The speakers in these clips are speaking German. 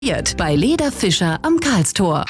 Bei Leder Fischer am Karlstor.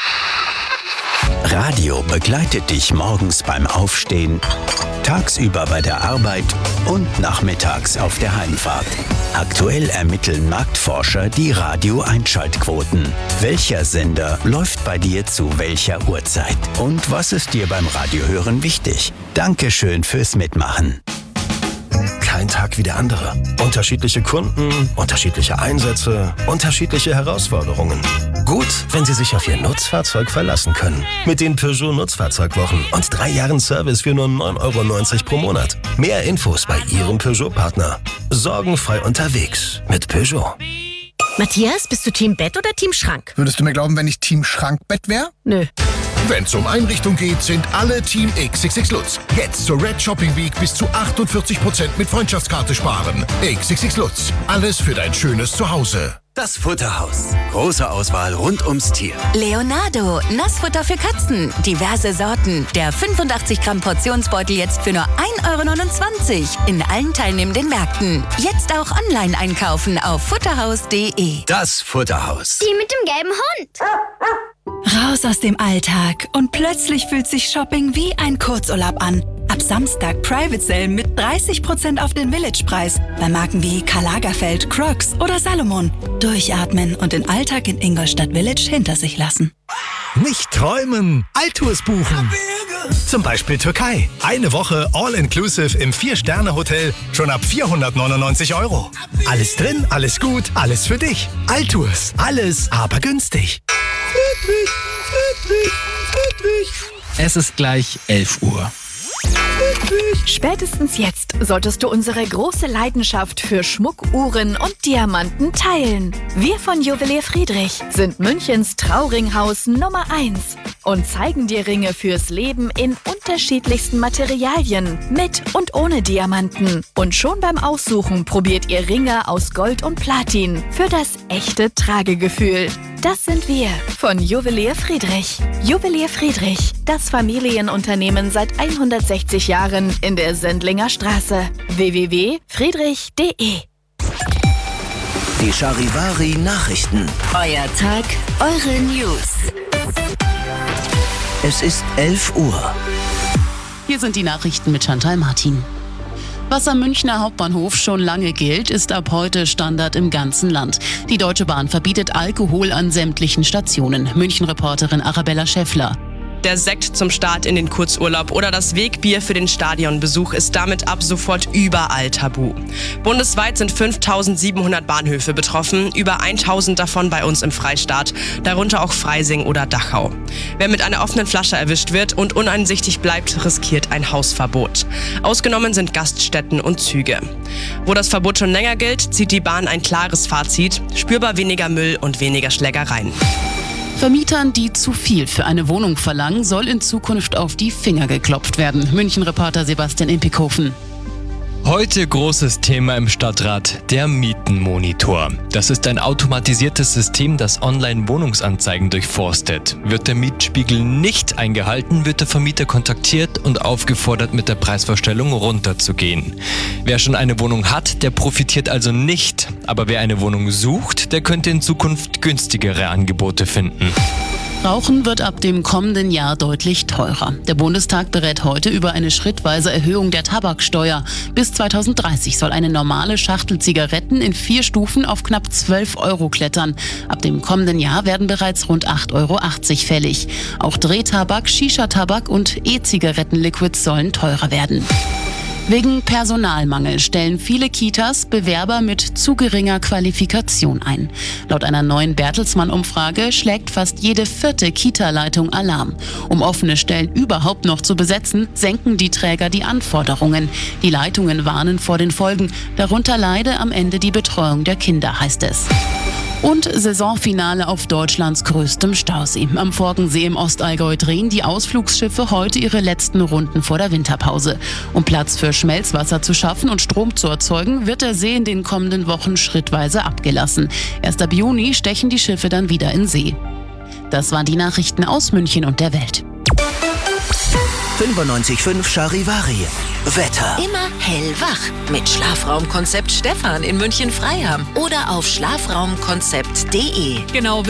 Radio begleitet dich morgens beim Aufstehen, tagsüber bei der Arbeit und nachmittags auf der Heimfahrt. Aktuell ermitteln Marktforscher die Radio-Einschaltquoten. Welcher Sender läuft bei dir zu welcher Uhrzeit? Und was ist dir beim Radiohören wichtig? Dankeschön fürs Mitmachen. Kein Tag wie der andere. Unterschiedliche Kunden, unterschiedliche Einsätze, unterschiedliche Herausforderungen. Gut, wenn Sie sich auf Ihr Nutzfahrzeug verlassen können. Mit den Peugeot Nutzfahrzeugwochen und 3 Jahren Service für nur 9,90 € pro Monat. Mehr Infos bei Ihrem Peugeot-Partner. Sorgenfrei unterwegs mit Peugeot. Matthias, bist du Team Bett oder Team Schrank? Würdest du mir glauben, wenn ich Team Schrankbett wäre? Nö. Wenn es um Einrichtung geht, sind alle Team XXX Lutz. Jetzt zur Red Shopping Week bis zu 48% mit Freundschaftskarte sparen. XXX Lutz. Alles für dein schönes Zuhause. Das Futterhaus. Große Auswahl rund ums Tier. Leonardo, Nassfutter für Katzen. Diverse Sorten. Der 85 Gramm Portionsbeutel jetzt für nur 1,29 € in allen teilnehmenden Märkten. Jetzt auch online einkaufen auf futterhaus.de. Das Futterhaus. Die mit dem gelben Hund. Raus aus dem Alltag und plötzlich fühlt sich Shopping wie ein Kurzurlaub an. Ab Samstag Private Sale mit 30% auf den Village-Preis bei Marken wie Karl Lagerfeld, Crocs oder Salomon. Durchatmen und den Alltag in Ingolstadt Village hinter sich lassen. Nicht träumen, Alltours buchen. Zum Beispiel Türkei. Eine Woche All-Inclusive im 4-Sterne-Hotel schon ab 499 €. Alles drin, alles gut, alles für dich. Alltours, alles aber günstig. Es ist gleich 11 Uhr. Spätestens jetzt solltest du unsere große Leidenschaft für Schmuck, Uhren und Diamanten teilen. Wir von Juwelier Friedrich sind Münchens Trauringhaus Nummer 1 und zeigen dir Ringe fürs Leben in unterschiedlichsten Materialien, mit und ohne Diamanten. Und schon beim Aussuchen probiert ihr Ringe aus Gold und Platin für das echte Tragegefühl. Das sind wir von Juwelier Friedrich. Juwelier Friedrich, das Familienunternehmen seit 160 Jahren in der Sendlinger Straße. www.friedrich.de. Die Charivari Nachrichten. Euer Tag, eure News. Es ist 11 Uhr. Hier sind die Nachrichten mit Chantal Martin. Was am Münchner Hauptbahnhof schon lange gilt, ist ab heute Standard im ganzen Land. Die Deutsche Bahn verbietet Alkohol an sämtlichen Stationen. München-Reporterin Arabella Schäffler. Der Sekt zum Start in den Kurzurlaub oder das Wegbier für den Stadionbesuch ist damit ab sofort überall tabu. Bundesweit sind 5.700 Bahnhöfe betroffen, über 1.000 davon bei uns im Freistaat, darunter auch Freising oder Dachau. Wer mit einer offenen Flasche erwischt wird und uneinsichtig bleibt, riskiert ein Hausverbot. Ausgenommen sind Gaststätten und Züge. Wo das Verbot schon länger gilt, zieht die Bahn ein klares Fazit: spürbar weniger Müll und weniger Schlägereien. Vermietern, die zu viel für eine Wohnung verlangen, soll in Zukunft auf die Finger geklopft werden. München-Reporter Sebastian Impikhofen. Heute großes Thema im Stadtrat, der Mietenmonitor. Das ist ein automatisiertes System, das Online-Wohnungsanzeigen durchforstet. Wird der Mietspiegel nicht eingehalten, wird der Vermieter kontaktiert und aufgefordert, mit der Preisvorstellung runterzugehen. Wer schon eine Wohnung hat, der profitiert also nicht. Aber wer eine Wohnung sucht, der könnte in Zukunft günstigere Angebote finden. Rauchen wird ab dem kommenden Jahr deutlich teurer. Der Bundestag berät heute über eine schrittweise Erhöhung der Tabaksteuer. Bis 2030 soll eine normale Schachtel Zigaretten in 4 Stufen auf knapp 12 € klettern. Ab dem kommenden Jahr werden bereits rund 8,80 € fällig. Auch Drehtabak, Shisha-Tabak und E-Zigaretten-Liquids sollen teurer werden. Wegen Personalmangel stellen viele Kitas Bewerber mit zu geringer Qualifikation ein. Laut einer neuen Bertelsmann-Umfrage schlägt fast jede 4. Kita-Leitung Alarm. Um offene Stellen überhaupt noch zu besetzen, senken die Träger die Anforderungen. Die Leitungen warnen vor den Folgen. Darunter leide am Ende die Betreuung der Kinder, heißt es. Und Saisonfinale auf Deutschlands größtem Stausee. Am Forgensee im Ostallgäu drehen die Ausflugsschiffe heute ihre letzten Runden vor der Winterpause. Um Platz für Schmelzwasser zu schaffen und Strom zu erzeugen, wird der See in den kommenden Wochen schrittweise abgelassen. Erst ab Juni stechen die Schiffe dann wieder in See. Das waren die Nachrichten aus München und der Welt. 95.5 Charivari. Wetter. Immer hellwach mit Schlafraumkonzept Stefan in München-Freiham oder auf schlafraumkonzept.de. Genau.